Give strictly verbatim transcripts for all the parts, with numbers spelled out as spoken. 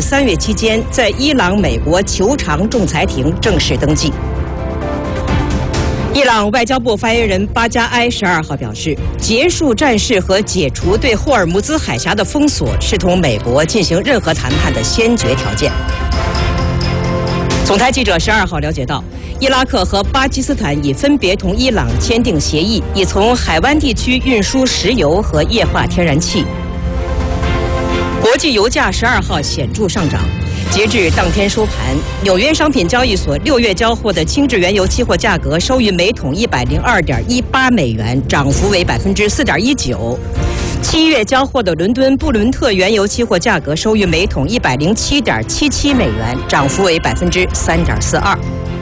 三月期间在伊朗美国求偿仲裁庭正式登记。伊朗外交部发言人巴加埃十二号表示，结束战事和解除对霍尔木兹海峡的封锁是同美国进行任何谈判的先决条件。总台记者十二号了解到，伊拉克和巴基斯坦已分别同伊朗签订协议，以从海湾地区运输石油和液化天然气。国际油价十二号显著上涨。截至当天收盘，纽约商品交易所六月交货的轻质原油期货价格收于每桶一百零二点一八美元，涨幅为百分之四点一九。七月交货的伦敦布伦特原油期货价格收于每桶一百零七点七七美元，涨幅为百分之三点四二。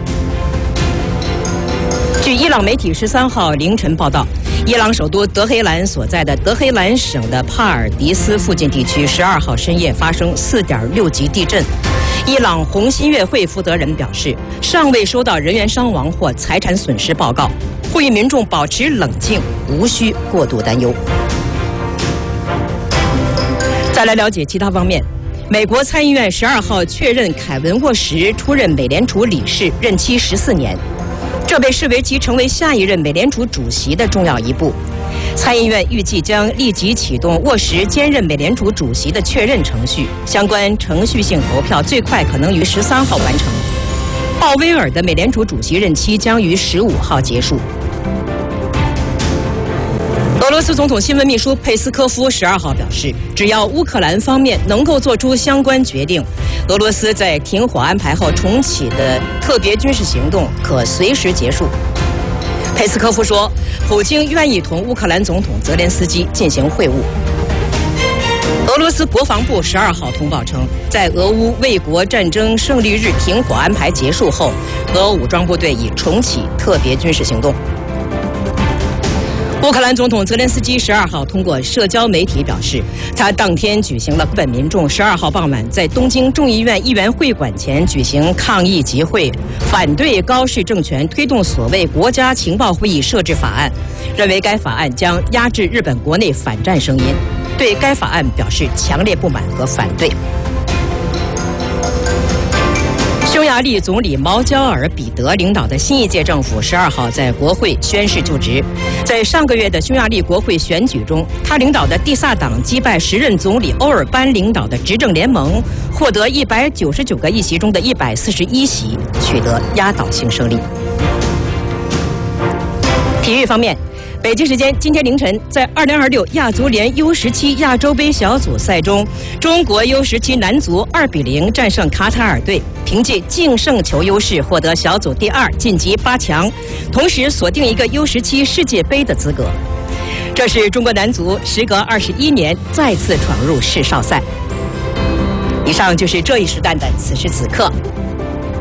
据伊朗媒体十三号凌晨报道，伊朗首都德黑兰所在的德黑兰省的帕尔迪斯附近地区十二号深夜发生四点六级地震。伊朗红新月会负责人表示，尚未收到人员伤亡或财产损失报告，呼吁民众保持冷静，无需过度担忧。再来了解其他方面，美国参议院十二号确认凯文沃什出任美联储理事，任期十四年。这被视为其成为下一任美联储主席的重要一步。参议院预计将立即启动沃什兼任美联储主席的确认程序，相关程序性投票最快可能于十三号完成。鲍威尔的美联储主席任期将于十五号结束。俄罗斯总统新闻秘书佩斯科夫十二号表示，只要乌克兰方面能够做出相关决定，俄罗斯在停火安排后重启的特别军事行动可随时结束。佩斯科夫说，普京愿意同乌克兰总统泽连斯基进行会晤。俄罗斯国防部十二号通报称，在俄乌卫国战争胜利日停火安排结束后，俄武装部队已重启特别军事行动。乌克兰总统泽连斯基十二号通过社交媒体表示，他当天举行了本民众十二号傍晚在东京众议院议员会馆前举行抗议集会，反对高市政权推动所谓国家情报会议设置法案，认为该法案将压制日本国内反战声音，对该法案表示强烈不满和反对。匈牙利总理毛焦尔彼得领导的新一届政府十二号在国会宣誓就职。在上个月的匈牙利国会选举中，他领导的蒂萨党击败时任总理欧尔班领导的执政联盟，获得一百九十九个议席中的一百四十一席，取得压倒性胜利。体育方面，北京时间今天凌晨，在二零二六亚足联 U 十七 亚洲杯小组赛中，中国 U 十七 男足二比零战胜卡塔尔队，凭借净胜球优势获得小组第二，晋级八强，同时锁定一个 U 十七 世界杯的资格。这是中国男足时隔二十一年再次闯入世少赛。以上就是这一时段的此时此刻，